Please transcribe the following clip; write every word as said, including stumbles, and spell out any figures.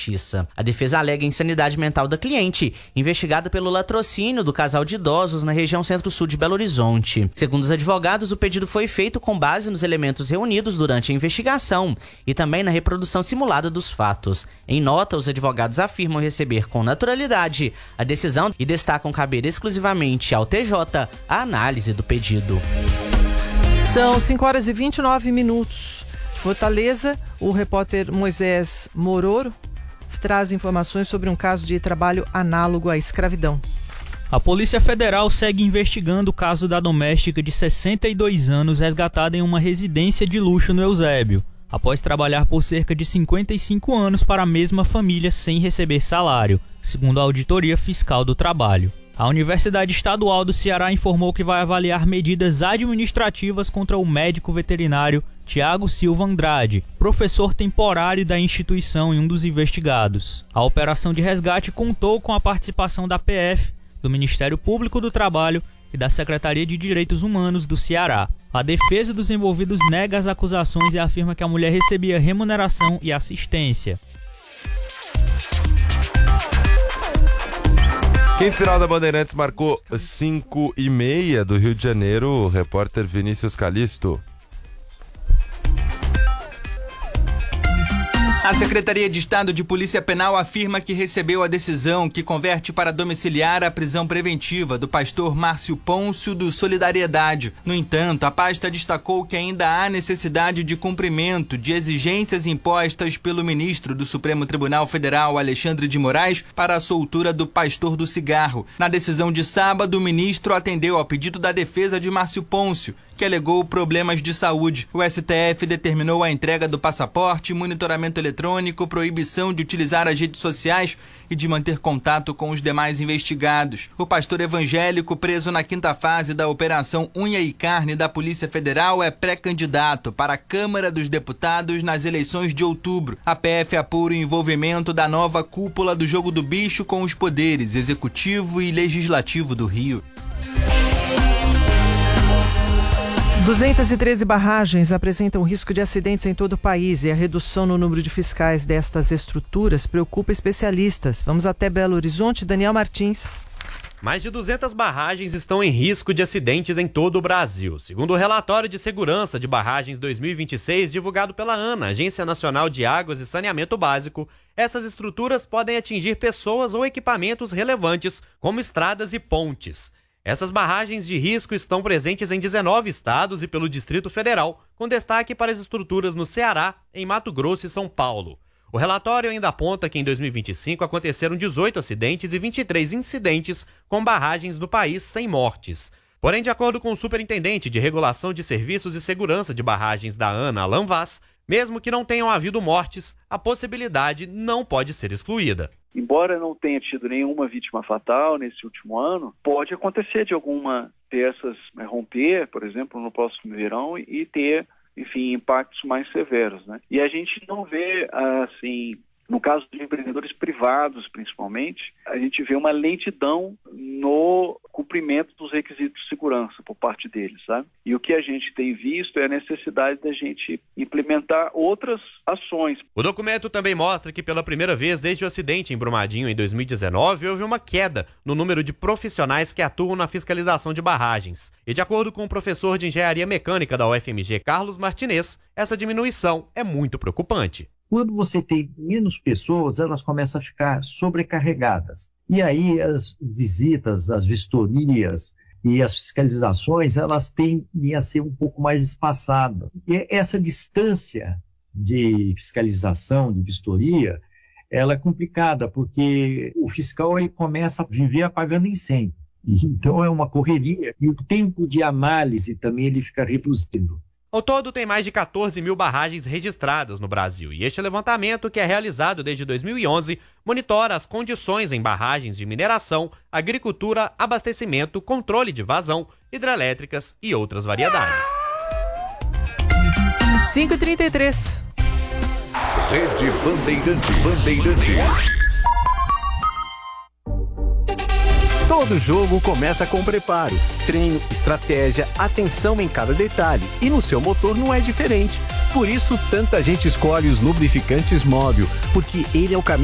justiça. A defesa alega insanidade mental da cliente, investigada pelo latrocínio do casal de idosos na região centro-sul de Belo Horizonte. Segundo os advogados, o pedido foi feito com base nos elementos reunidos durante a investigação e também na reprodução simulada dos fatos. Em nota, os advogados afirmam receber com naturalidade a decisão e destacam caber exclusivamente ao T J a análise do pedido. São cinco horas e vinte e nove minutos. De Fortaleza, o repórter Moisés Mororo traz informações sobre um caso de trabalho análogo à escravidão. A Polícia Federal segue investigando o caso da doméstica de sessenta e dois anos resgatada em uma residência de luxo no Eusébio, após trabalhar por cerca de cinquenta e cinco anos para a mesma família sem receber salário, segundo a Auditoria Fiscal do Trabalho. A Universidade Estadual do Ceará informou que vai avaliar medidas administrativas contra o médico veterinário Tiago Silva Andrade, professor temporário da instituição e um dos investigados. A operação de resgate contou com a participação da P F, do Ministério Público do Trabalho e da Secretaria de Direitos Humanos do Ceará. A defesa dos envolvidos nega as acusações e afirma que a mulher recebia remuneração e assistência. Quinto final da Bandeirantes marcou cinco e meia do Rio de Janeiro, o repórter Vinícius Calisto. A Secretaria de Estado de Polícia Penal afirma que recebeu a decisão que converte para domiciliar a prisão preventiva do pastor Márcio Pôncio do Solidariedade. No entanto, a pasta destacou que ainda há necessidade de cumprimento de exigências impostas pelo ministro do Supremo Tribunal Federal, Alexandre de Moraes, para a soltura do pastor do cigarro. Na decisão de sábado, o ministro atendeu ao pedido da defesa de Márcio Pôncio, que alegou problemas de saúde. O S T F determinou a entrega do passaporte, monitoramento eletrônico, proibição de utilizar as redes sociais e de manter contato com os demais investigados. O pastor evangélico, preso na quinta fase da Operação Unha e Carne da Polícia Federal, é pré-candidato para a Câmara dos Deputados nas eleições de outubro. A P F apura o envolvimento da nova cúpula do Jogo do Bicho com os poderes executivo e legislativo do Rio. duzentas e treze barragens apresentam risco de acidentes em todo o país e a redução no número de fiscais destas estruturas preocupa especialistas. Vamos até Belo Horizonte, Daniel Martins. Mais de duzentas barragens estão em risco de acidentes em todo o Brasil. Segundo o relatório de segurança de barragens dois mil e vinte e seis, divulgado pela ANA, Agência Nacional de Águas e Saneamento Básico, essas estruturas podem atingir pessoas ou equipamentos relevantes, como estradas e pontes. Essas barragens de risco estão presentes em dezenove estados e pelo Distrito Federal, com destaque para as estruturas no Ceará, em Mato Grosso e São Paulo. O relatório ainda aponta que em dois mil e vinte e cinco aconteceram dezoito acidentes e vinte e três incidentes com barragens no país sem mortes. Porém, de acordo com o superintendente de Regulação de Serviços e Segurança de Barragens da ANA, Alan Vaz, mesmo que não tenham havido mortes, a possibilidade não pode ser excluída. Embora não tenha tido nenhuma vítima fatal nesse último ano, pode acontecer de alguma dessas romper, por exemplo, no próximo verão e ter, enfim, impactos mais severos, né? E a gente não vê, assim, no caso de empreendedores privados, principalmente, a gente vê uma lentidão no cumprimento dos requisitos de segurança por parte deles, sabe? E o que a gente tem visto é a necessidade da gente implementar outras ações. O documento também mostra que pela primeira vez desde o acidente em Brumadinho em dois mil e dezenove, houve uma queda no número de profissionais que atuam na fiscalização de barragens. E de acordo com o professor de Engenharia Mecânica da U F M G, Carlos Martinez, essa diminuição é muito preocupante. Quando você tem menos pessoas, elas começam a ficar sobrecarregadas. E aí as visitas, as vistorias e as fiscalizações, elas tendem a ser um pouco mais espaçadas. E essa distância de fiscalização, de vistoria, ela é complicada, porque o fiscal ele começa a viver apagando incêndio. Então é uma correria e o tempo de análise também ele fica reduzindo. Ao todo, tem mais de quatorze mil barragens registradas no Brasil e este levantamento, que é realizado desde dois mil e onze, monitora as condições em barragens de mineração, agricultura, abastecimento, controle de vazão, hidrelétricas e outras variedades. cinco e trinta e três. Rede Bandeirantes. Bandeirantes. Todo jogo começa com preparo, treino, estratégia, atenção em cada detalhe. E no seu motor não é diferente. Por isso, tanta gente escolhe os lubrificantes Móbil, porque ele é o caminho